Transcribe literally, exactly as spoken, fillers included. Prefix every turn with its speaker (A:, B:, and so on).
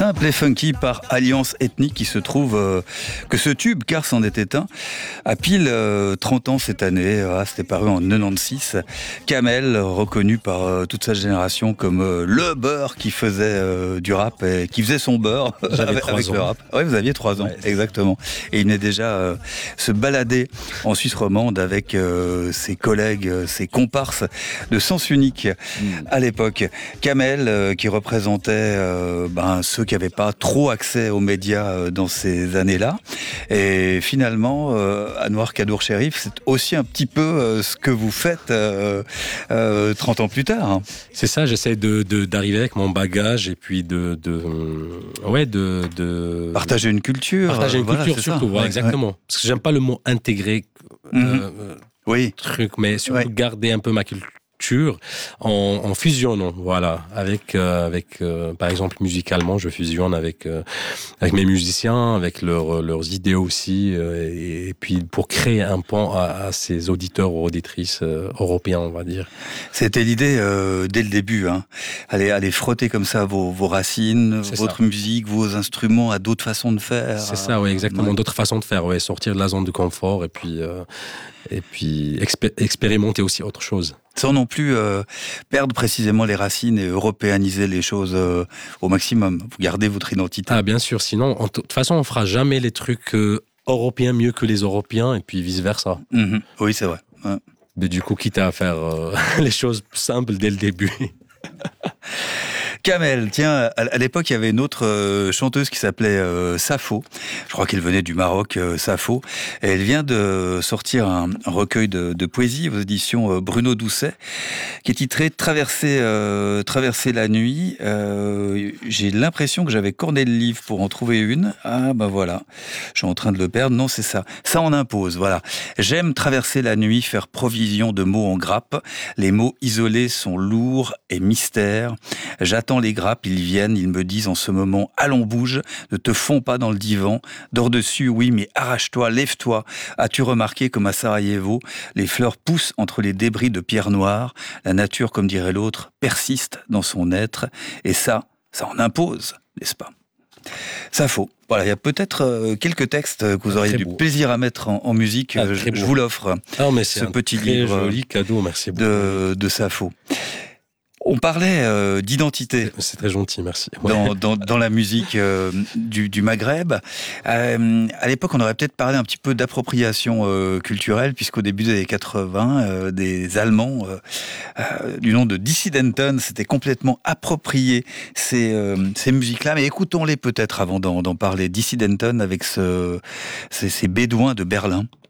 A: Simple et funky par alliance ethnique qui se trouve euh, que ce tube, car c'en était un, a pile euh, trente ans cette année. Ah, c'était paru en quatre-vingt-seize. Kamel, reconnu par euh, toute sa génération comme euh, le beurre qui faisait euh, du rap et qui faisait son beurre avec, avec le rap. Oui, vous aviez trois ans, ouais. Exactement. Et il venait déjà euh, se balader en Suisse romande avec euh, ses collègues, ses comparses de Sens Unique mmh. à l'époque. Kamel, euh, qui représentait euh, ben, ceux qui n'avaient pas trop accès aux médias euh, dans ces années-là. Et finalement, euh, Anouar Kadour Cherif, c'est aussi un petit peu euh, ce que vous faites euh, euh, trente ans plus tard.
B: C'est ça, j'essaie de, de, d'arriver avec mon bagage et puis de... de ouais, de, de...
A: Partager une culture.
B: Partager une
A: voilà,
B: culture surtout, ouais, ouais, exactement. Ouais. Parce que j'aime pas le mot intégrer,
A: mmh.
B: euh,
A: oui.
B: truc, mais surtout
A: ouais.
B: garder un peu ma culture. En, en fusionnant, voilà, avec, euh, avec euh, par exemple musicalement, je fusionne avec euh, avec mes musiciens, avec leurs leurs idées aussi, euh, et, et puis pour créer un pont à, à ces auditeurs ou auditrices euh, européens, on va dire.
A: C'était l'idée euh, dès le début, hein. Aller aller frotter comme ça vos vos racines,
B: C'est
A: votre
B: ça.
A: musique, vos instruments à d'autres façons de faire.
B: C'est ça, oui, exactement,
A: ouais.
B: d'autres façons de faire, ouais, sortir de la zone de confort et puis euh, et puis expé- expérimenter aussi autre chose.
A: Sans non plus euh, perdre précisément les racines et européaniser les choses euh, au maximum. Vous gardez votre identité.
B: Ah, bien sûr. Sinon, de toute façon, on fera jamais les trucs euh, européens mieux que les Européens et puis vice-versa.
A: Mmh. Oui, c'est vrai. Ouais.
B: Mais du coup, quitte à faire euh, les choses simples dès le début.
A: Kamel, tiens, à l'époque, il y avait une autre euh, chanteuse qui s'appelait euh, Safo. Je crois qu'elle venait du Maroc, euh, Safo. Et elle vient de sortir un, un recueil de, de poésie aux éditions euh, Bruno Doucet, qui est titré Traverser, euh, Traverser la nuit. Euh, j'ai l'impression que j'avais corné le livre pour en trouver une. Ah, ben voilà. Je suis en train de le perdre. Non, c'est ça. Ça en impose, voilà. J'aime traverser la nuit, faire provision de mots en grappe. Les mots isolés sont lourds et mystères. J'attends les grappes, ils viennent, ils me disent en ce moment « Allons, bouge, ne te fonds pas dans le divan. Dors dessus, oui, mais arrache-toi, lève-toi. As-tu remarqué comme à Sarajevo, les fleurs poussent entre les débris de pierre noire. La nature, comme dirait l'autre, persiste dans son être. Et ça, ça en impose, n'est-ce pas ?» Safo. Voilà, il y a peut-être euh, quelques textes que vous auriez du plaisir à mettre en, en musique.
B: Ah,
A: je, je vous l'offre,
B: ah, mais c'est
A: ce
B: un
A: petit
B: très
A: livre
B: joli cadeau, merci beaucoup.
A: de, de Safo. On parlait euh, d'identité.
B: C'est très gentil, merci. Ouais.
A: Dans, dans, dans la musique euh, du, du Maghreb. Euh, à l'époque, on aurait peut-être parlé un petit peu d'appropriation euh, culturelle, puisqu'au début des années quatre-vingts, euh, des Allemands euh, euh, du nom de Dissidenten s'étaient complètement appropriés ces, euh, ces musiques-là. Mais écoutons-les peut-être avant d'en, d'en parler. Dissidenten avec ce, ces, ces Bédouins de Berlin.